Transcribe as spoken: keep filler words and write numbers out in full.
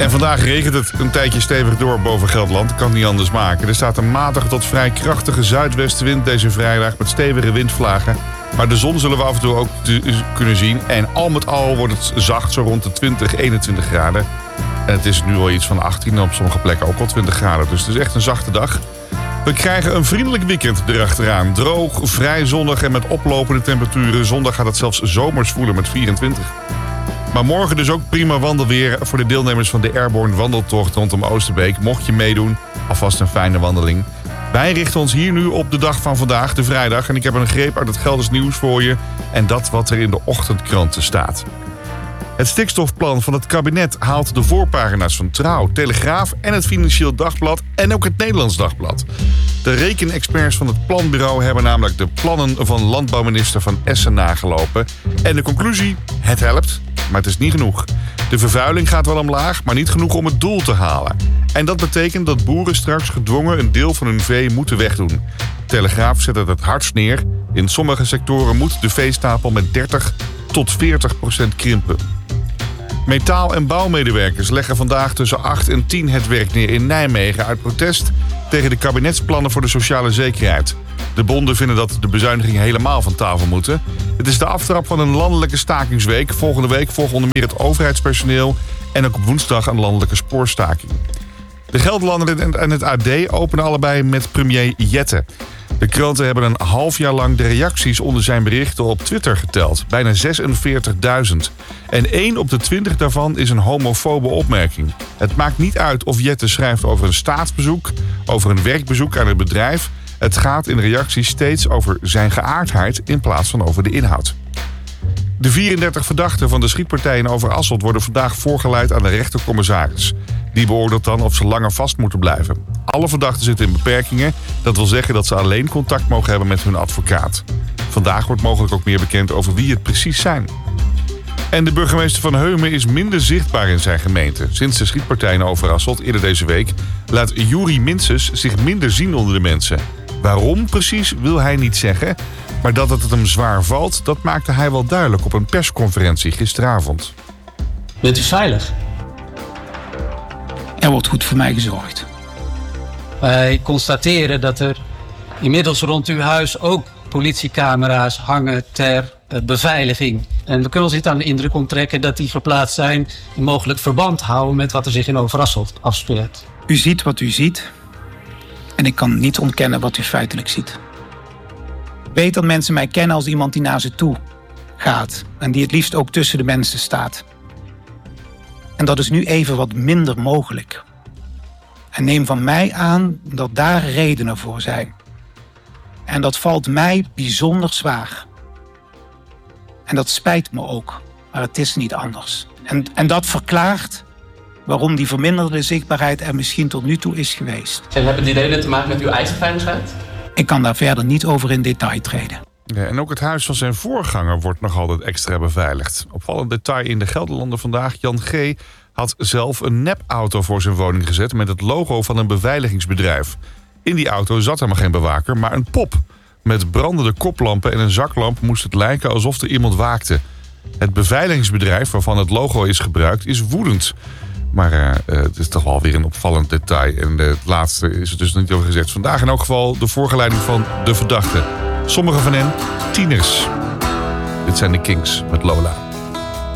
En vandaag regent het een tijdje stevig door boven Gelderland. Dat kan niet anders maken. Er staat een matige tot vrij krachtige zuidwestenwind deze vrijdag met stevige windvlagen. Maar de zon zullen we af en toe ook kunnen zien. En al met al wordt het zacht, zo rond de twintig, eenentwintig graden. En het is nu al iets van achttien, op sommige plekken ook al twintig graden. Dus het is echt een zachte dag. We krijgen een vriendelijk weekend erachteraan. Droog, vrij zonnig en met oplopende temperaturen. Zondag gaat het zelfs zomers voelen met vierentwintig. Maar morgen dus ook prima wandelweer voor de deelnemers van de Airborne wandeltocht rondom Oosterbeek. Mocht je meedoen, alvast een fijne wandeling. Wij richten ons hier nu op de dag van vandaag, de vrijdag. En ik heb een greep uit het Gelders nieuws voor je. En dat wat er in de ochtendkranten staat. Het stikstofplan van het kabinet haalt de voorpagina's van Trouw, Telegraaf en het Financieel Dagblad en ook het Nederlands Dagblad. De rekenexperts van het planbureau hebben namelijk de plannen van landbouwminister Van Essen nagelopen. En de conclusie, het helpt, maar het is niet genoeg. De vervuiling gaat wel omlaag, maar niet genoeg om het doel te halen. En dat betekent dat boeren straks gedwongen een deel van hun vee moeten wegdoen. Telegraaf zet het het hardst neer. In sommige sectoren moet de veestapel met dertig tot veertig procent krimpen. Metaal- en bouwmedewerkers leggen vandaag tussen acht en tien het werk neer in Nijmegen uit protest tegen de kabinetsplannen voor de sociale zekerheid. De bonden vinden dat de bezuinigingen helemaal van tafel moeten. Het is de aftrap van een landelijke stakingsweek. Volgende week volgt onder meer het overheidspersoneel en ook op woensdag een landelijke spoorstaking. De Gelderlander en het A D openen allebei met premier Jette. De kranten hebben een half jaar lang de reacties onder zijn berichten op Twitter geteld. Bijna zesenveertigduizend. En één op de twintig daarvan is een homofobe opmerking. Het maakt niet uit of Jette schrijft over een staatsbezoek, over een werkbezoek aan het bedrijf. Het gaat in de reacties steeds over zijn geaardheid in plaats van over de inhoud. De vierendertig verdachten van de schietpartij in Overasselt worden vandaag voorgeleid aan de rechtercommissaris. Die beoordeelt dan of ze langer vast moeten blijven. Alle verdachten zitten in beperkingen. Dat wil zeggen dat ze alleen contact mogen hebben met hun advocaat. Vandaag wordt mogelijk ook meer bekend over wie het precies zijn. En de burgemeester van Heumen is minder zichtbaar in zijn gemeente. Sinds de schietpartij in Overasselt eerder deze week laat Juri Minses zich minder zien onder de mensen. Waarom precies wil hij niet zeggen. Maar dat het hem zwaar valt, dat maakte hij wel duidelijk op een persconferentie gisteravond. Bent u veilig? Er wordt goed voor mij gezorgd. Wij constateren dat er inmiddels rond uw huis ook politiecamera's hangen ter beveiliging. En we kunnen ons niet aan de indruk onttrekken dat die geplaatst zijn in mogelijk verband houden met wat er zich in Overasselt afspeelt. U ziet wat u ziet en ik kan niet ontkennen wat u feitelijk ziet. Weet dat mensen mij kennen als iemand die naar ze toe gaat en die het liefst ook tussen de mensen staat. En dat is nu even wat minder mogelijk. En neem van mij aan dat daar redenen voor zijn. En dat valt mij bijzonder zwaar. En dat spijt me ook, maar het is niet anders. En, en dat verklaart waarom die verminderde zichtbaarheid er misschien tot nu toe is geweest. En hebben die redenen te maken met uw eigen veiligheid? Ik kan daar verder niet over in detail treden. Ja, en ook het huis van zijn voorganger wordt nog altijd extra beveiligd. Opvallend detail in de Gelderlander vandaag. Jan G. had zelf een nepauto voor zijn woning gezet met het logo van een beveiligingsbedrijf. In die auto zat helemaal geen bewaker, maar een pop. Met brandende koplampen en een zaklamp moest het lijken alsof er iemand waakte. Het beveiligingsbedrijf waarvan het logo is gebruikt is woedend. Maar uh, het is toch wel weer een opvallend detail. En het laatste is er dus niet over gezegd. Vandaag in elk geval de voorgeleiding van de verdachten. Sommige van hen tieners. Dit zijn de Kings met Lola.